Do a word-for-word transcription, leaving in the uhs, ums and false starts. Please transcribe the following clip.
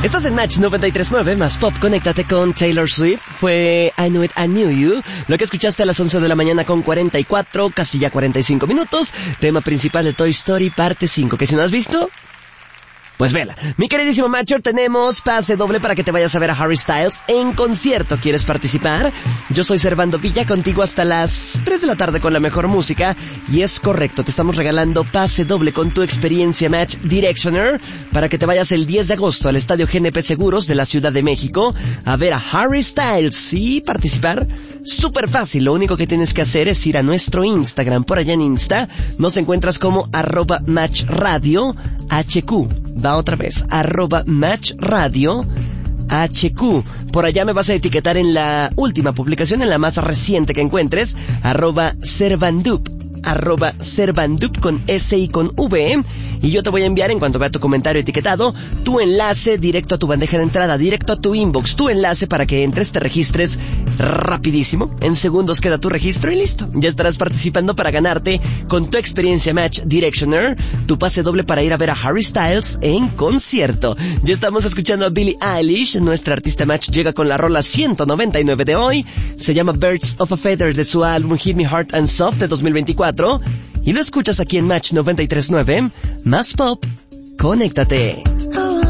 Estás en Match noventa y tres punto nueve, más pop, conéctate con Taylor Swift. Fue I Knew It, I Knew You. Lo que escuchaste a las once de la mañana con cuarenta y cuatro, casi ya cuarenta y cinco minutos. Tema principal de Toy Story, parte cinco, que si no has visto, pues vela. Mi queridísimo Matcher, tenemos pase doble para que te vayas a ver a Harry Styles en concierto. ¿Quieres participar? Yo soy Servando Villa, contigo hasta las tres de la tarde con la mejor música. Y es correcto, te estamos regalando pase doble con tu experiencia Match Directioner para que te vayas el diez de agosto al Estadio G N P Seguros de la Ciudad de México a ver a Harry Styles. Y participar, súper fácil. Lo único que tienes que hacer es ir a nuestro Instagram. Por allá en Insta nos encuentras como arroba Match Radio H Q. Va otra vez, arroba Match Radio H Q. Por allá me vas a etiquetar en la última publicación, en la más reciente que encuentres, arroba Servandup, arroba Servandup con S y con V, y yo te voy a enviar, en cuanto vea tu comentario etiquetado, tu enlace directo a tu bandeja de entrada, directo a tu inbox, tu enlace para que entres, te registres rapidísimo, en segundos queda tu registro y listo, ya estarás participando para ganarte con tu experiencia Match Directioner, tu pase doble para ir a ver a Harry Styles en concierto. Ya estamos escuchando a Billie Eilish, nuestra artista Match llega con la rola ciento noventa y nueve de hoy, se llama Birds of a Feather de su álbum Hit Me Hard and Soft de dos mil veinticuatro, y lo escuchas aquí en Match noventa y tres punto nueve, más pop, conéctate.